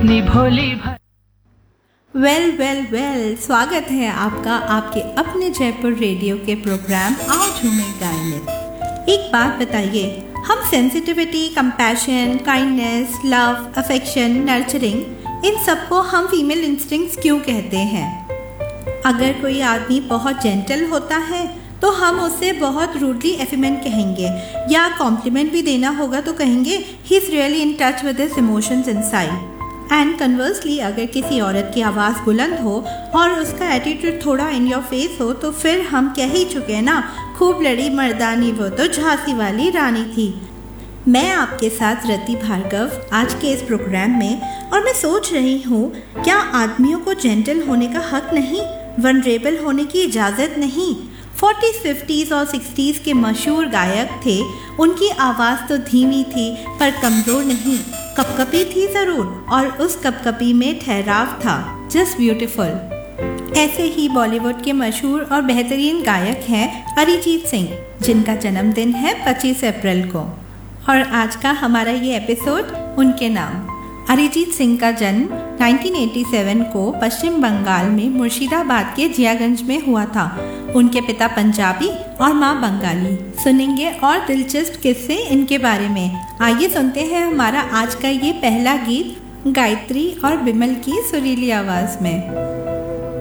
कितनी भोली वेल स्वागत है आपका आपके अपने जयपुर रेडियो के प्रोग्राम आओ झूमें गाएं। एक बात बताइए, हम sensitivity, compassion, kindness, love, affection, nurturing, इन सबको हम फीमेल इंस्टिंक्ट्स क्यों कहते हैं? अगर कोई आदमी बहुत जेंटल होता है तो हम उससे बहुत रूडली एफिमेंट कहेंगे, या कॉम्प्लीमेंट भी देना होगा तो कहेंगे he is really in touch with his emotions inside. And conversely, अगर किसी औरत की आवाज़ बुलंद हो और उसका एटीट्यूड थोड़ा इन योर फेस हो तो फिर हम कह ही चुके ना, खूब लड़ी मर्दानी, वो तो झांसी वाली रानी थी। मैं आपके साथ रति भार्गव आज के इस प्रोग्राम में, और मैं सोच रही हूँ, क्या आदमियों को जेंटल होने का हक नहीं, वनरेबल होने की इजाज़त नहीं? 40s, 50s और 60s के मशहूर गायक थे, उनकी आवाज़ तो धीमी थी पर कमज़ोर नहीं, कपकपी थी ज़रूर, और उस कपकपी में ठहराव था, जस्ट ब्यूटीफुल। ऐसे ही बॉलीवुड के मशहूर और बेहतरीन गायक हैं अरिजीत सिंह, जिनका जन्मदिन है 25 अप्रैल को, और आज का हमारा ये एपिसोड उनके नाम। अरिजीत सिंह का जन्म 1987 को पश्चिम बंगाल में मुर्शिदाबाद के जियागंज में हुआ था। उनके पिता पंजाबी और माँ बंगाली। सुनेंगे और दिलचस्प किस्से इनके बारे में। आइए सुनते हैं हमारा आज का ये पहला गीत गायत्री और बिमल की सुरीली आवाज़ में।